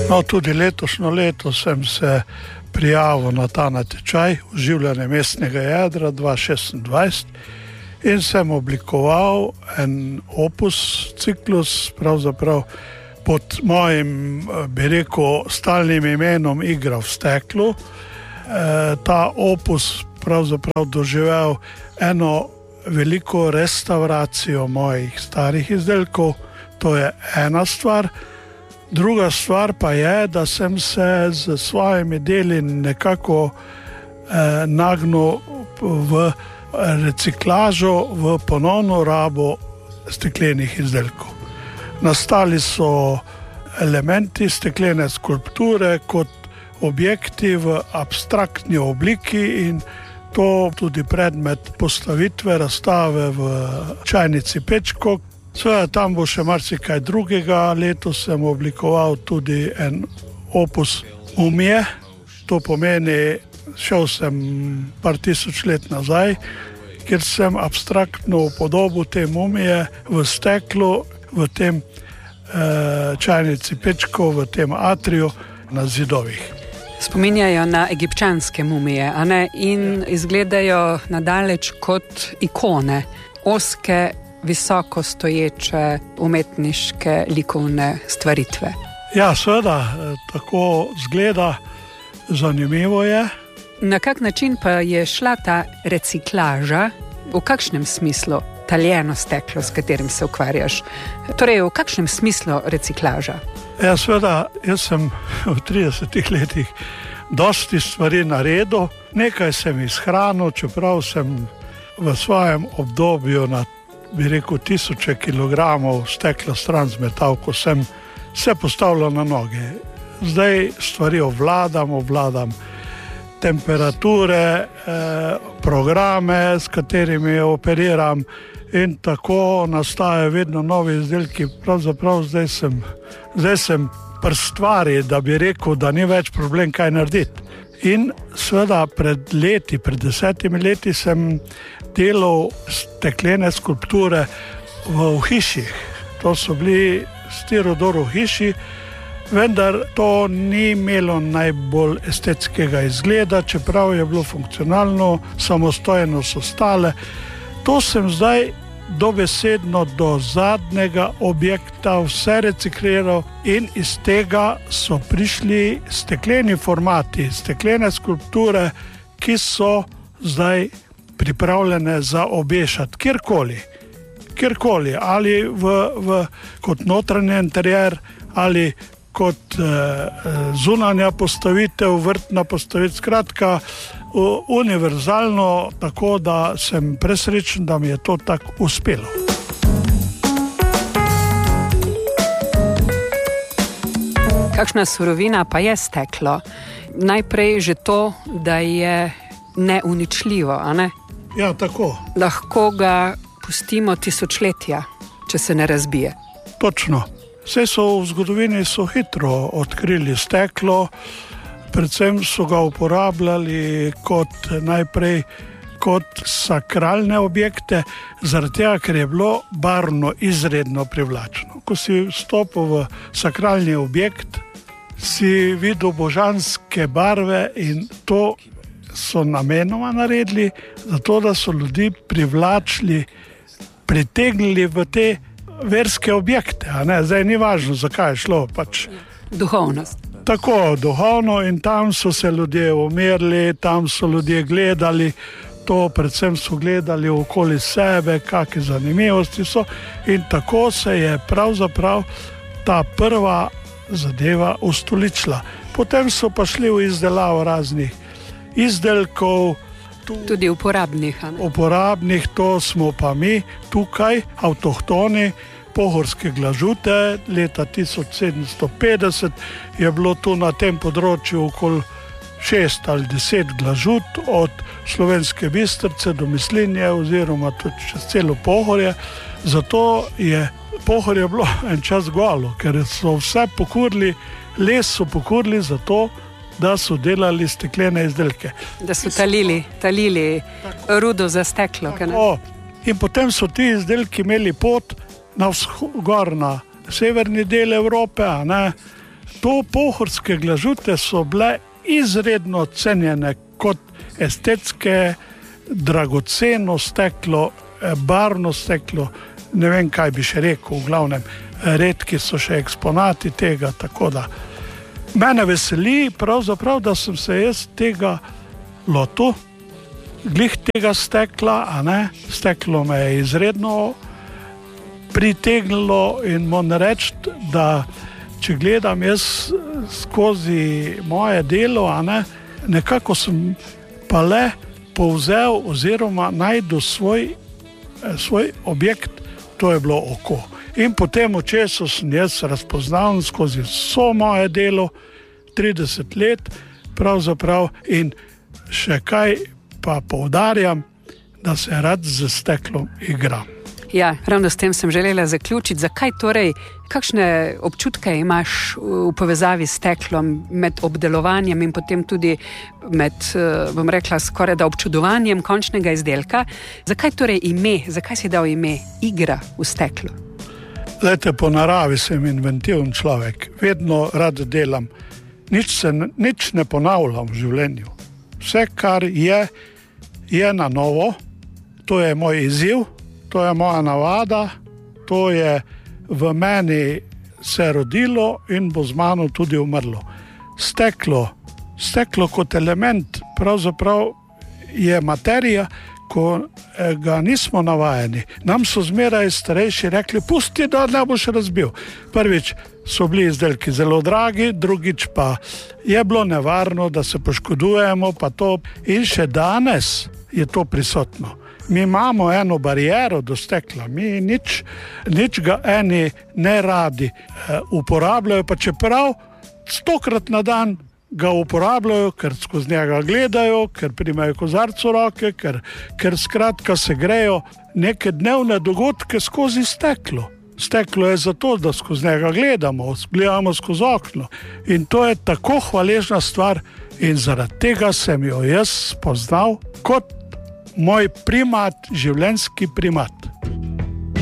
No, tudi letošnjo leto sem se prijavil na ta natečaj oživljanje mestnega jedra 2026 in sem oblikoval en opus, ciklus, pravzaprav pod mojim, bi rekel, stalnim imenom Igra v steklu. Ta opus pravzaprav doživel eno veliko restauracijo mojih starih izdelkov, to je ena stvar. Druga stvar pa je, da sem se z svojimi deli nekako nagnil v reciklažo, v ponovno rabo steklenih izdelkov. Nastali so elementi steklene skulpture kot objekti v abstraktni obliki in to tudi predmet postavitve razstave v čajnici Pečko. Seveda tam bo še marsikaj drugega. Letos sem oblikoval tudi en opus mumije. To pomeni, šel sem par tisoč let nazaj, kjer sem abstraktno upodobil te mumije v steklu, v tem čajnici Pečko, v tem atriju na zidovih. Spominjajo na egipčanske mumije, a ne? In izgledajo nadaleč kot ikone, ozke, visoko stoječe umetniške likovne stvaritve. Ja, seveda, tako zgleda, zanimivo je. Na kak način pa je šla ta reciklaža, v kakšnem smislu taljeno steklo, s katerim se ukvarjaš? Torej, v kakšnem smislu reciklaža? Ja, seveda, jaz sem v 30 letih dosti stvari naredil, nekaj sem izhranil, čeprav sem v svojem obdobju na, bi rekel, tisoče kilogramov stekla stran zmetal, ko sem se postavljal na noge. Zdaj stvari obvladam temperature, programe, s katerimi operiram in tako nastajajo vedno novi izdelki. Pravzaprav zdaj sem pri stvari, da bi rekel, da ni več problem kaj narediti. In seveda pred 10 leti sem delal steklene skulpture v hiših. To so bili stirodor v hiši, vendar to ni imelo najbolj estetskega izgleda, čeprav je bilo funkcionalno, samostojno so stale. To sem zdaj dobesedno do zadnjega objekta vse recikliral in iz tega so prišli stekleni formati, steklene skulpture, ki so zdaj pripravljene za obešati kjerkoli, ali kot notranji interier, ali kot zunanja postavitev, vrtna postavitev, skratka univerzalno, tako da sem presrečen, da mi je to tako uspelo. Kakšna surovina pa je steklo? Najprej že to, da je neuničljivo, a ne? Ja, tako. Lahko ga pustimo tisočletja, če se ne razbije. Točno. Vse v zgodovini so hitro odkrili steklo, predvsem so ga uporabljali najprej kot sakralne objekte, zaradi tega, ker je bilo barvno izredno privlačno. Ko si vstopil v sakralni objekt, si videl božanske barve in to so namenoma naredili, zato da so ljudi pritegnili v te verske objekte, a ne? Zdaj ni važno, zakaj je šlo, pač duhovnost. Tako, duhovno, in tam so se ljudje umirili, tam so ljudje gledali, to predvsem so gledali okoli sebe, kakšne zanimivosti so, in tako se je pravzaprav ta prva zadeva ustoličila. Potem so pa šli v izdelavo raznih izdelkov, tudi uporabnih. Uporabnih, to smo pa mi tukaj, avtohtoni, pohorske glažute. Leta 1750 je bilo tu na tem področju okoli 6 ali 10 glažut, od Slovenske Bistrice do Mislinje oziroma tudi čez celo Pohorje. Zato je Pohorje bilo en čas golo, ker so vse pokurili, les so pokurili zato, da so delali steklene izdelke. Da so talili rudo za steklo. In potem so ti izdelki imeli pot gor na severni del Evrope, To pohorske glažute so bile izredno cenjene kot estetske, dragoceno steklo, barvno steklo, ne vem, kaj bi še rekel, v glavnem, redki so še eksponati tega, tako da mene veseli pravzaprav, da sem se jaz tega lotil, glih tega stekla, a ne, steklo me je izredno pritegnilo in moram reči, da če gledam jaz skozi moje delo, a ne, nekako sem pa le povzel oziroma najdu svoj objekt, to je bilo oko. In potem očesu sem jaz razpoznal skozi vso moje delo, 30 let pravzaprav, in še kaj pa poudarjam, da se rad z steklom igram. Ja, ravno s tem sem želela zaključiti. Zakaj torej, kakšne občutke imaš v povezavi s steklom med obdelovanjem in potem tudi med, bom rekla, skoraj da občudovanjem končnega izdelka? Zakaj torej ime, zakaj si dal ime igra v steklu? Glejte, po naravi sem inventiven človek, vedno rad delam, nič ne ponavljam v življenju. Vse, kar je na novo, to je moj izziv, to je moja navada, to je v meni se rodilo in bo z mano tudi umrlo. Steklo kot element pravzaprav je materija, ko ga nismo navajeni. Nam so zmeraj starejši rekli, pusti, da ne boš razbil. Prvič so bili izdelki zelo dragi, drugič pa je bilo nevarno, da se poškodujemo, pa to. In še danes je to prisotno. Mi imamo eno bariero do stekla, mi nič ga eni ne radi uporabljajo, pa čeprav 100krat na dan ga uporabljajo, ker skozi njega gledajo, ker primajo kozarc v roke, ker skratka se grejo neke dnevne dogodke skozi steklo. Steklo je zato, da skozi njega gledamo skozi okno. In to je tako hvaležna stvar in zaradi tega sem jo jaz spoznal kot moj primat, življenjski primat.